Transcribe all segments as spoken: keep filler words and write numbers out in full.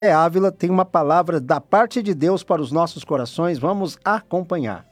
Ávila tem uma palavra da parte de Deus para os nossos corações. Vamos acompanhar.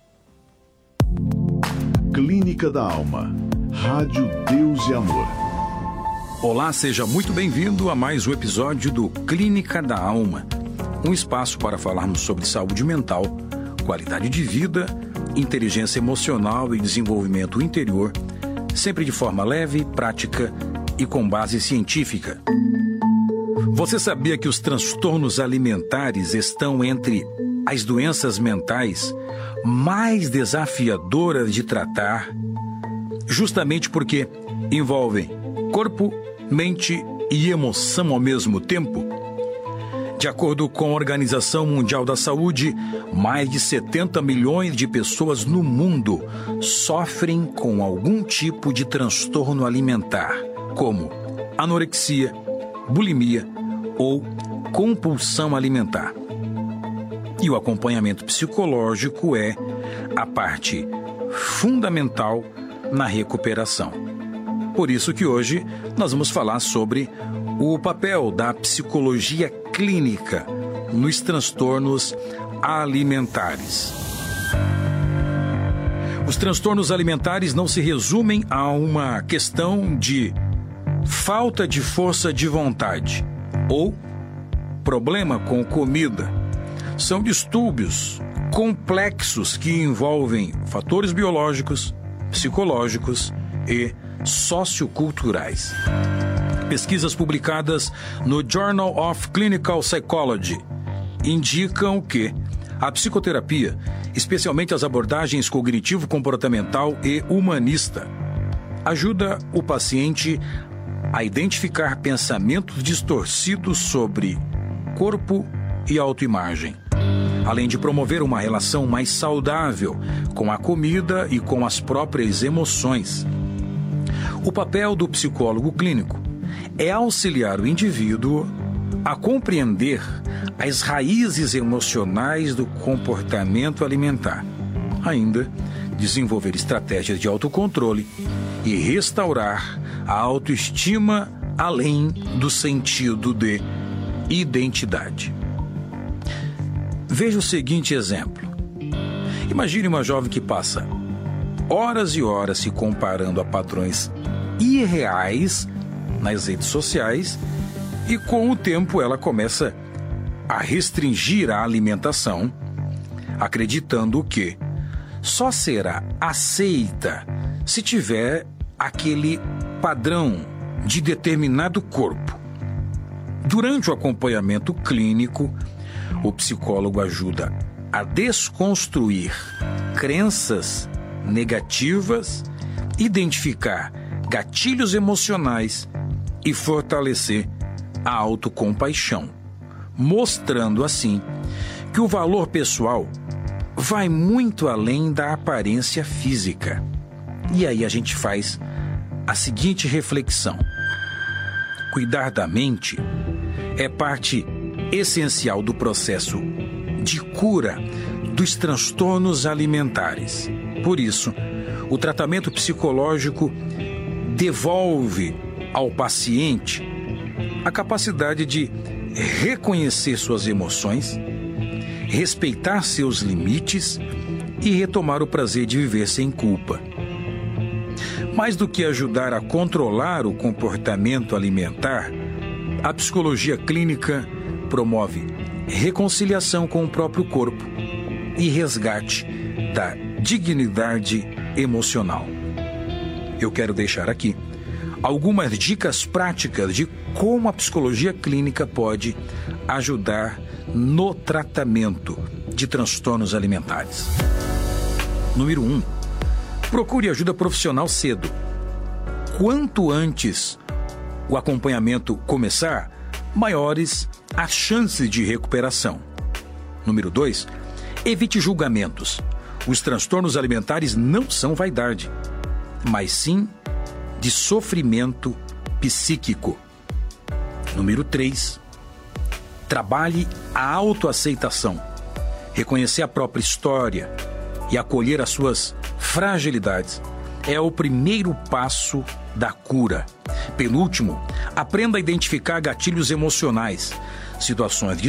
Clínica da Alma. Rádio Deus e Amor. Olá, seja muito bem-vindo a mais um episódio do Clínica da Alma. Um espaço para falarmos sobre saúde mental, qualidade de vida, inteligência emocional e desenvolvimento interior, sempre de forma leve, prática e com base científica. Você sabia que os transtornos alimentares estão entre as doenças mentais mais desafiadoras de tratar, justamente porque envolvem corpo, mente e emoção ao mesmo tempo? De acordo com a Organização Mundial da Saúde, mais de setenta milhões de pessoas no mundo sofrem com algum tipo de transtorno alimentar, como anorexia, bulimia ou compulsão alimentar. E o acompanhamento psicológico é a parte fundamental na recuperação. Por isso que hoje nós vamos falar sobre o papel da psicologia clínica nos transtornos alimentares. Os transtornos alimentares não se resumem a uma questão de falta de força de vontade ou problema com comida. São distúrbios complexos que envolvem fatores biológicos, psicológicos e socioculturais. Pesquisas publicadas no Journal of Clinical Psychology indicam que a psicoterapia, especialmente as abordagens cognitivo-comportamental e humanista, ajuda o paciente a identificar pensamentos distorcidos sobre corpo e autoimagem, além de promover uma relação mais saudável com a comida e com as próprias emoções. O papel do psicólogo clínico é auxiliar o indivíduo a compreender as raízes emocionais do comportamento alimentar, ainda desenvolver estratégias de autocontrole e restaurar a autoestima além do sentido de identidade. Veja o seguinte exemplo. Imagine uma jovem que passa horas e horas se comparando a padrões irreais nas redes sociais e com o tempo ela começa a restringir a alimentação, acreditando que só será aceita se tiver aquele padrão de determinado corpo. Durante o acompanhamento clínico, o psicólogo ajuda a desconstruir crenças negativas, identificar gatilhos emocionais e fortalecer a autocompaixão, mostrando assim que o valor pessoal vai muito além da aparência física. E aí a gente faz a seguinte reflexão: cuidar da mente é parte essencial do processo de cura dos transtornos alimentares. Por isso, o tratamento psicológico devolve ao paciente a capacidade de reconhecer suas emoções, respeitar seus limites e retomar o prazer de viver sem culpa. Mais do que ajudar a controlar o comportamento alimentar, a psicologia clínica promove reconciliação com o próprio corpo e resgate da dignidade emocional. Eu quero deixar aqui algumas dicas práticas de como a psicologia clínica pode ajudar no tratamento de transtornos alimentares. Número um. Procure ajuda profissional cedo. Quanto antes o acompanhamento começar, maiores as chances de recuperação. Número dois. Evite julgamentos. Os transtornos alimentares não são vaidade, mas sim de sofrimento psíquico. Número três. Trabalhe a autoaceitação. Reconhecer a própria história e acolher as suas fragilidades é o primeiro passo da cura. Penúltimo, aprenda a identificar gatilhos emocionais. situações de